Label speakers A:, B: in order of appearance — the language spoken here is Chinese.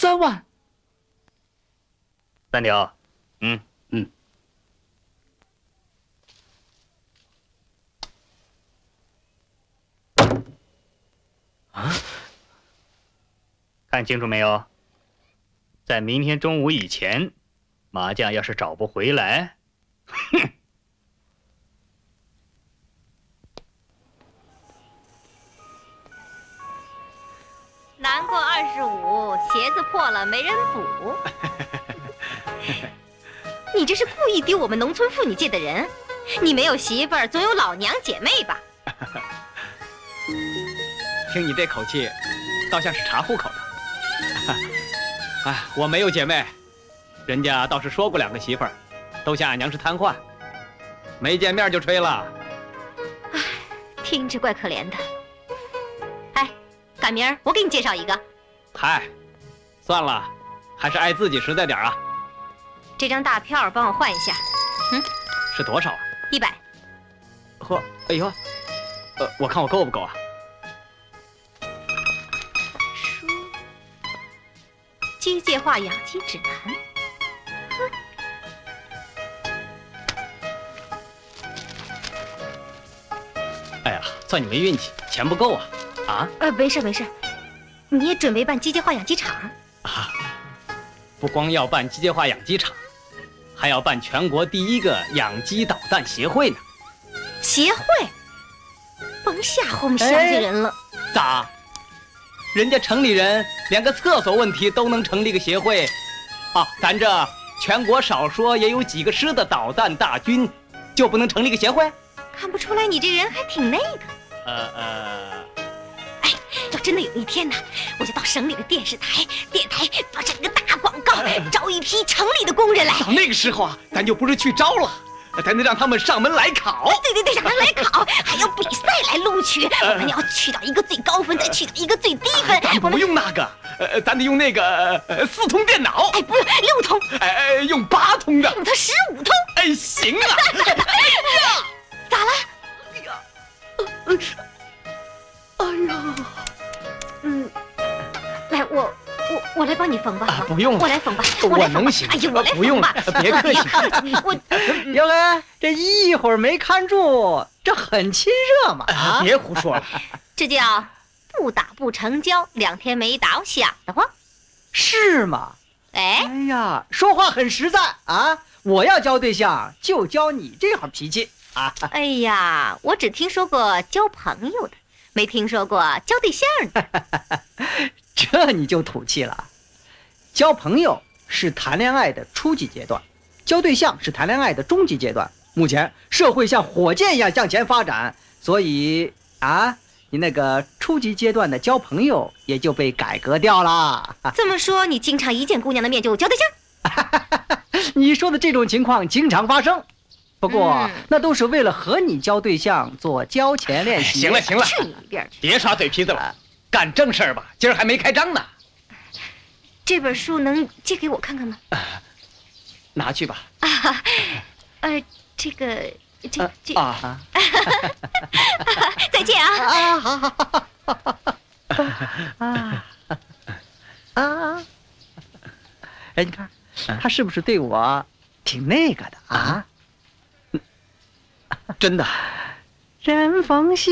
A: 13万。
B: 三条，看清楚没有？在明天中午以前，麻将要是找不回来，哼！
C: 难过25，鞋子破了没人补。你这是故意丢我们农村妇女界的人？你没有媳妇儿，总有老娘姐妹吧？
D: 听你这口气，倒像是查户口的。哎，我没有姐妹，人家倒是说过2个媳妇儿，都向俺娘是瘫痪，没见面就吹了。
C: 唉，听着怪可怜的。哎，赶明儿我给你介绍一个。
D: 嗨，算了，还是爱自己实在点啊。
C: 这张大票帮我换一下。
D: 是多少啊
C: ？100。
D: 嚯，哎呦，我看我够不够啊？
C: 机械化养鸡指南。
D: 哎呀，算你没运气，钱不够啊！啊？
C: 没事没事，你也准备办机械化养鸡场
D: 啊？不光要办机械化养鸡场，还要办全国第1个养鸡导弹协会呢。
C: 协会？甭吓唬我们乡下人了。
D: 咋？人家城里人连个厕所问题都能成立个协会，啊，咱这全国少说也有几个师的导弹大军，就不能成立个协会？
C: 看不出来你这人还挺那个。哎，要真的有一天呢，我就到省里的电台发上一个大广告，招一批城里的工人来。
D: 到那个时候啊，咱就不是去招了，咱得让他们上门来考。
C: 对，让他们来考，还要比赛来录取。我们要去到一个最高分，再去到一个最低分。
D: 咱不用那个，咱得用那个4通电脑。
C: 哎，不用6通。
D: 用8通的。
C: 用它15通。
D: 哎，行啊。
C: 咋了？来，我来帮你缝吧。
D: 不用了，
C: 我来缝吧。
D: 我能行。
C: 哎呀，我来
D: 不用了，别客气。
A: 哟嘞，这一会儿没看住，这很亲热嘛。啊，
D: 别胡说了，
C: 这叫不打不成交，2天没打，我想得慌。
A: 是吗？
C: 哎
A: 呀，说话很实在啊！我要交对象，就交你这号脾气啊！
C: 哎呀，我只听说过交朋友的，没听说过交对象的。
A: 这你就土气了。交朋友是谈恋爱的初级阶段，交对象是谈恋爱的中级阶段。目前社会像火箭一样向前发展，所以你那个初级阶段的交朋友也就被改革掉了。
C: 这么说，你经常一见姑娘的面就交对象？
A: 你说的这种情况经常发生，不过那都是为了和你交对象做交钱练习。
D: 行了，
C: 去你一边去！
D: 别耍嘴皮子了，干正事儿吧。今儿还没开张呢。
C: 这本书能借给我看看吗？
A: 拿去吧。
C: 这个。再见
A: 啊！哎，你看他是不是对我挺那个的啊？
D: 真的。
A: 人逢喜